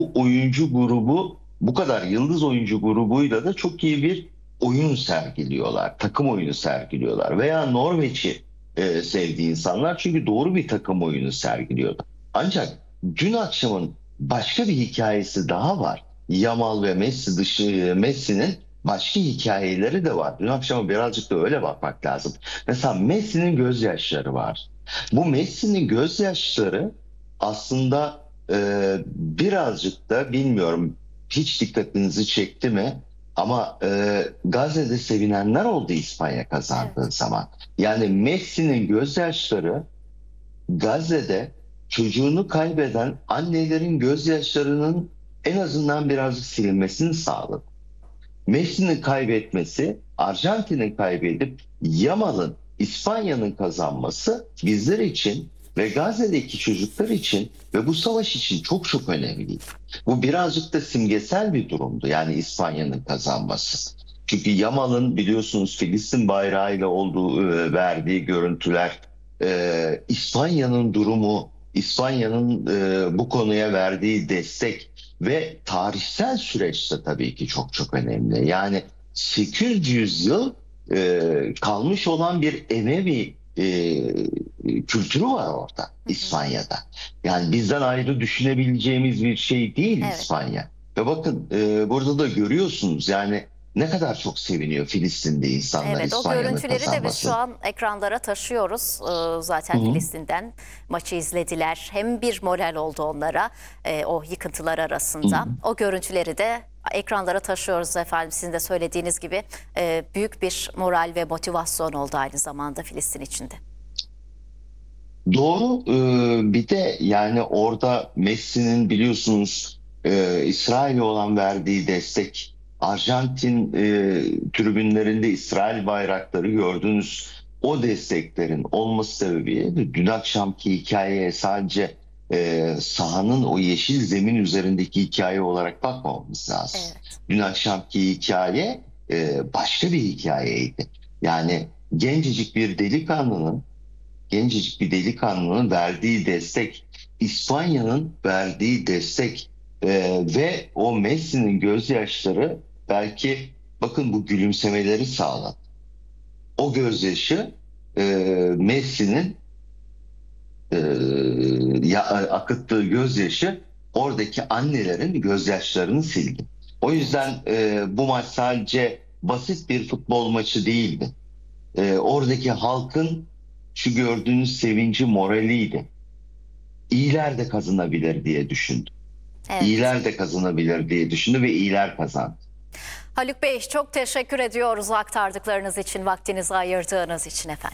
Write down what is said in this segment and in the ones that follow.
oyuncu grubu, bu kadar yıldız oyuncu grubuyla da çok iyi bir oyun sergiliyorlar. Takım oyunu sergiliyorlar. Veya Norveç'i sevdiği insanlar çünkü doğru bir takım oyunu sergiliyordu. Ancak dün akşamın başka bir hikayesi daha var. Yamal ve Messi'nin başka hikayeleri de var. Dün akşama birazcık da öyle bakmak lazım. Mesela Messi'nin gözyaşları var. Bu Messi'nin gözyaşları aslında birazcık da bilmiyorum, hiç dikkatinizi çekti mi? Ama Gazze'de sevinenler oldu İspanya Evet. kazandığı zaman. Yani Messi'nin gözyaşları Gazze'de çocuğunu kaybeden annelerin gözyaşlarının en azından birazcık silinmesini sağladı. Messi'nin kaybetmesi, Arjantin'in kaybedip Yamal'ın, İspanya'nın kazanması bizler için ve Gazze'deki çocuklar için ve bu savaş için çok çok önemli. Bu birazcık da simgesel bir durumdu, yani İspanya'nın kazanması. Çünkü Yamal'ın biliyorsunuz Filistin bayrağıyla verdiği görüntüler, İspanya'nın durumu, İspanya'nın bu konuya verdiği destek ve tarihsel süreçte tabii ki çok çok önemli. Yani 800 yıl kalmış olan bir Emevi kültürü var orada, İspanya'da. Yani bizden ayrı düşünebileceğimiz bir şey değil Evet. İspanya. Ve bakın burada da görüyorsunuz yani ne kadar çok seviniyor Filistin'de insanlar Evet, o İspanya'nın görüntüleri de biz şu kazanması. an ekranlara taşıyoruz. Hı Zaten hı. Filistin'den maçı izlediler. Hem bir moral oldu onlara o yıkıntılar Hı hı. arasında. O görüntüleri de ekranlara taşıyoruz efendim. Sizin de söylediğiniz gibi büyük bir moral ve motivasyon oldu aynı zamanda Filistin içinde. Doğru. Bir de yani orada Messi'nin biliyorsunuz İsrail'e olan verdiği destek, Arjantin tribünlerinde İsrail bayrakları gördüğünüz o desteklerin olması sebebiyle dün akşamki hikayeye sadece sahanın o yeşil zemin üzerindeki hikaye olarak bakmamamız lazım. Evet. Dün akşamki hikaye başka bir hikayeydi. Yani gencecik bir delikanlının gencecik bir delikanlının verdiği destek, İspanya'nın verdiği destek ve o Messi'nin gözyaşları belki bakın bu gülümsemeleri sağladı. O gözyaşı e, Messi'nin e, akıttığı gözyaşı oradaki annelerin gözyaşlarını sildi. O yüzden bu maç sadece basit bir futbol maçı değildi. Oradaki halkın şu gördüğünüz sevinci, moraliydi. İyiler de kazanabilir diye düşündü. Evet. İyiler de kazanabilir diye düşündü ve iyiler kazandı. Haluk Bey, çok teşekkür ediyoruz aktardıklarınız için, vaktinizi ayırdığınız için efendim.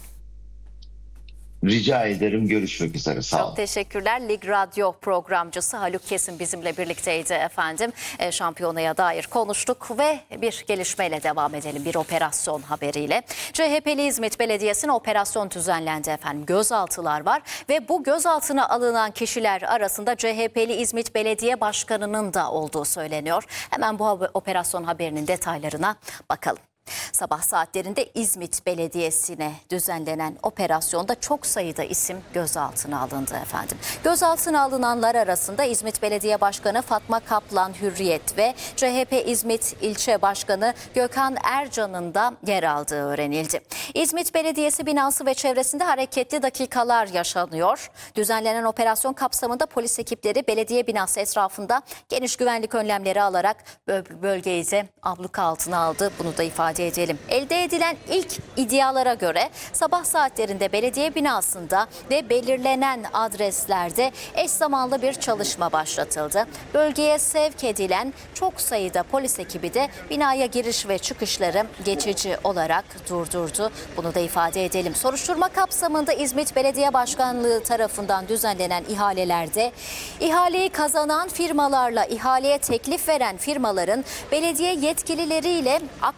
Rica ederim. Görüşmek üzere. Sağ Çok olun. teşekkürler. Lig Radyo programcısı Haluk Kesim bizimle birlikteydi efendim. Şampiyonaya dair konuştuk ve bir gelişmeyle devam edelim. Bir operasyon haberiyle. CHP'li İzmit Belediyesi'ne operasyon düzenlendi efendim. Gözaltılar var ve bu gözaltına alınan kişiler arasında CHP'li İzmit Belediye Başkanı'nın da olduğu söyleniyor. Hemen bu operasyon haberinin detaylarına bakalım. Sabah saatlerinde İzmit Belediyesi'ne düzenlenen operasyonda çok sayıda isim gözaltına alındı efendim. Gözaltına alınanlar arasında İzmit Belediye Başkanı Fatma Kaplan Hürriyet ve CHP İzmit İlçe Başkanı Gökhan Ercan'ın da yer aldığı öğrenildi. İzmit Belediyesi binası ve çevresinde hareketli dakikalar yaşanıyor. Düzenlenen operasyon kapsamında polis ekipleri belediye binası etrafında geniş güvenlik önlemleri alarak bölgeyi de abluka altına aldı. Bunu da ifade edelim. Elde edilen ilk iddialara göre sabah saatlerinde belediye binasında ve belirlenen adreslerde eş zamanlı bir çalışma başlatıldı. Bölgeye sevk edilen çok sayıda polis ekibi de binaya giriş ve çıkışları geçici olarak durdurdu. Bunu da ifade edelim. Soruşturma kapsamında İzmit Belediye Başkanlığı tarafından düzenlenen ihalelerde ihaleyi kazanan firmalarla ihaleye teklif veren firmaların belediye yetkilileriyle akrabalık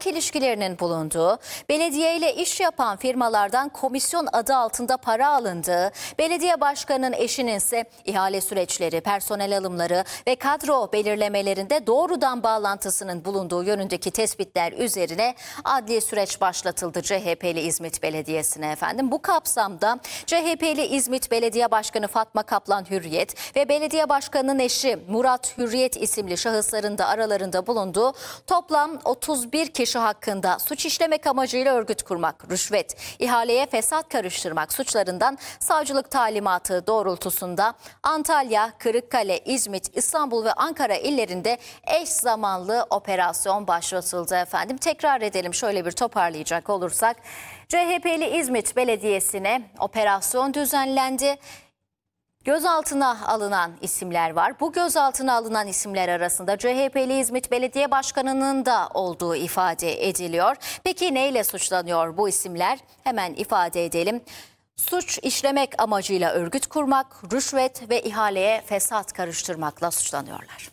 ortaklık ilişkilerinin bulunduğu, belediye ile iş yapan firmalardan komisyon adı altında para alındığı, belediye başkanının eşinin ise ihale süreçleri, personel alımları ve kadro belirlemelerinde doğrudan bağlantısının bulunduğu yönündeki tespitler üzerine adli süreç başlatıldı CHP'li İzmit Belediyesi'ne efendim. Bu kapsamda CHP'li İzmit Belediye Başkanı Fatma Kaplan Hürriyet ve belediye başkanının eşi Murat Hürriyet isimli şahısların da aralarında bulunduğu toplam 31 kişi hakkında suç işlemek amacıyla örgüt kurmak, rüşvet, ihaleye fesat karıştırmak suçlarından savcılık talimatı doğrultusunda Antalya, Kırıkkale, İzmit, İstanbul ve Ankara illerinde eş zamanlı operasyon başlatıldı efendim. Tekrar edelim, şöyle bir toparlayacak olursak. CHP'li İzmit Belediyesi'ne operasyon düzenlendi. Gözaltına alınan isimler var. Bu gözaltına alınan isimler arasında CHP'li İzmit Belediye Başkanı'nın da olduğu ifade ediliyor. Peki neyle suçlanıyor bu isimler? Hemen ifade edelim. Suç işlemek amacıyla örgüt kurmak, rüşvet ve ihaleye fesat karıştırmakla suçlanıyorlar.